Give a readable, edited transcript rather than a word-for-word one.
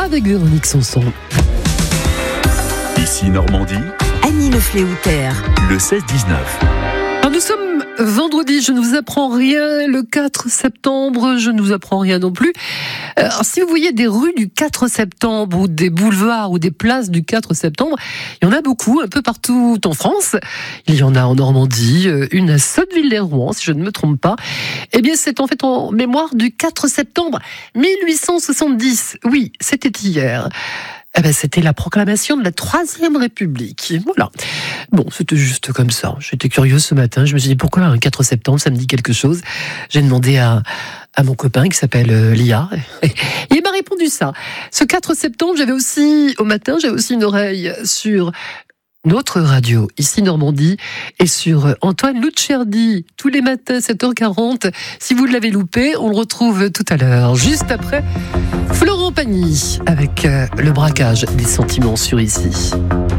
avec Véronique Sanson. Ici Normandie, Annie Le Fléoutère. le 16-19. Alors nous sommes vendredi, je ne vous apprends rien. Le 4 septembre, je ne vous apprends rien non plus. Alors, si vous voyez des rues du 4 septembre ou des boulevards ou des places du 4 septembre, il y en a beaucoup, un peu partout en France. Il y en a en Normandie, une à Sotteville-lès-Rouen, si je ne me trompe pas. Eh bien, c'est en fait en mémoire du 4 septembre 1870. Oui, c'était hier. Eh ben, c'était la proclamation de la Troisième République. Voilà. Bon, c'était juste comme ça. J'étais curieuse ce matin. Je me suis dit, pourquoi un 4 septembre, ça me dit quelque chose. J'ai demandé à mon copain qui s'appelle Lia. Et il m'a répondu ça. Ce 4 septembre, j'avais aussi une oreille sur notre radio, ici Normandie, et sur Antoine Luccherdi, tous les matins, 7h40. Si vous l'avez loupé, on le retrouve tout à l'heure, juste après Florent Pagny, avec le braquage des sentiments sur Ici.